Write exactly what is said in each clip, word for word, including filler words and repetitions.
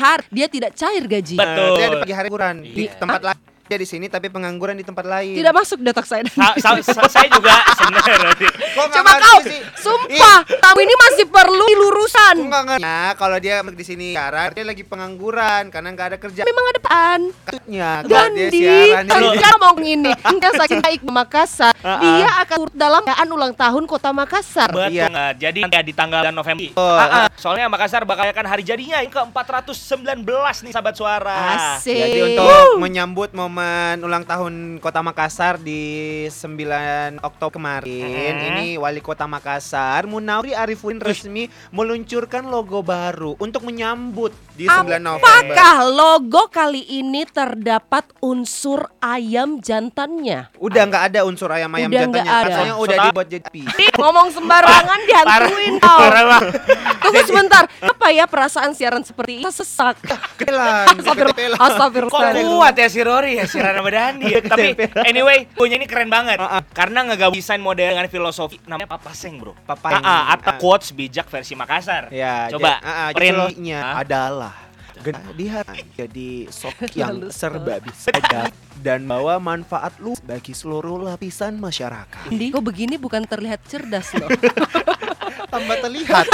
hari dia tidak cair gaji. Betul. Dia di pagi hari pengangguran di Iya. tempat lain. Dia di sini tapi pengangguran di tempat lain. Tidak masuk di otak saya. Sa- sa- sa- saya juga sebenarnya. Kok nggak Coba ngerti kau, sih? sumpah, kamu ini masih perlu lurusan. Enggak enggak. Nah, kalau dia di sini sekarang dia lagi pengangguran karena nggak ada kerja. Memang ada pan. Katanya kalau dia Gandhi, siaran di sini. kalau mau ini, enggak sakit baik Makassar, dia akan turut dalam perayaan ulang tahun Kota Makassar. Betul Iya. nggak? Jadi ya di tanggal bulan November. Oh, Ah, ah. Soalnya Makassar bakal kan hari jadinya yang ke empat ratus sembilan belas nih sahabat suara. Asik. Jadi untuk menyambut momen ulang tahun Kota Makassar di sembilan Oktober kemarin, Hmm. ini Wali Kota Makassar Munawri Arifin resmi meluncurkan logo baru untuk menyambut di sembilan November. Apakah logo kali ini terdapat unsur ayam jantannya? Udah nggak ada unsur ayam-ayam Udah jantannya, nggak ada. katanya udah Soalnya- dibuat jadi api. Ih, ngomong sembarangan dihantuin kau. Parah banget. Tunggu sebentar, apa ya perasaan siaran seperti ini? Sesak. Ketelan, Astagfirullah. ketelan. Kok Astagfirullah. kuat ya si Rory ya, si Rana Badandi ya. Tapi anyway, punya ini keren banget. Karena ngegabung desain model dengan filosofi namanya Papaseng, bro. Papaseng. Ah, ah, atau Ah. quotes bijak versi Makassar. Ya, Coba ja- ah, ah, print. filosofinya Ah. adalah dia jadi sok yang serba bisa dan bawa manfaat lu bagi seluruh lapisan masyarakat. Andi, kok begini bukan terlihat cerdas loh. Tambah terlihat.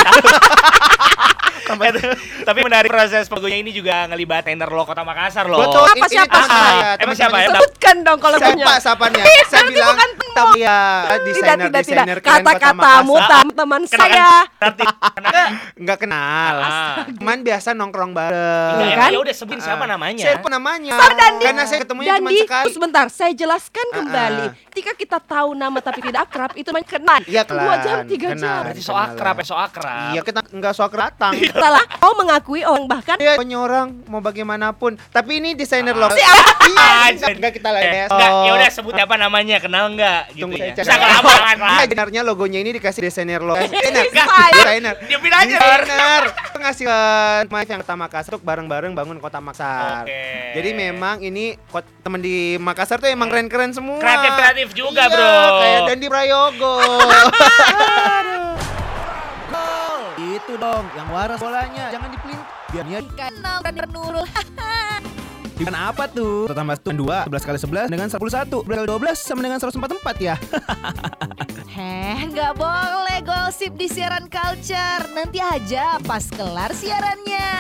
Eh, Tapi menarik proses lagunya ini juga ngelibat tender lo Kota Makassar loh. Betul. Apa, ini siapa? teman saya, Ah, teman emang siapa saya. ya? Sebutkan dong kalau punya. Siapa sapanya? Ih, Saya berarti bilang bukan tamu ya Tidak, desainer tidak, tidak. desainer keren Kota Kata-katamu Makassar. tam- teman Kenapa? saya. Berarti kenapa? Nggak kenal. Ah. Cuman biasa nongkrong Enggak, bareng. kan? ya udah sebutin siapa namanya. Siapa namanya? Sama Dandi. Karena saya ketemunya cuma Dandi, sekali. sebentar, saya jelaskan Ah, kembali. ah. Ketika kita tahu nama tapi tidak akrab, itu namanya kenal. Iya, Dua jam, kelan, tiga kenal. jam. Berarti so akrab ya, so akrab. Iya, kita nggak sok keratang. Setelah kau mengakui orang bahkan Dia punya orang mau bagaimanapun. Tapi ini desainer Ah. lo. Siapa? Iya, enggak kita lah ya. Enggak, ya udah sebut apa namanya, kenal enggak gitu Tunggu ya. saya cek. Bisa kelamaan lah. Enggak, sebenarnya logonya ini dikasih desainer lo. Desainer. Saya. Desainer. Diamin aja. Desainer. Itu ngasih ke Mike yang Kota Makassar untuk bareng-bareng bangun Kota Makassar. Oke. Jadi memang ini kot- temen di Makassar tuh emang keren-keren semua. Kreatif-kreatif juga, Iya, bro. Kayak Dandi Prayogo. Gol. Itu dong, yang waras bolanya. Jangan dipelin. Biar dia kenal dan Nurul. Dengan apa tuh? Tambah dua, sebelas kali sebelas dengan sepuluh satu. Berkali dua belas sama dengan seratus empat puluh empat ya. Heh, nggak boleh gosip di siaran culture. Nanti aja pas kelar siarannya.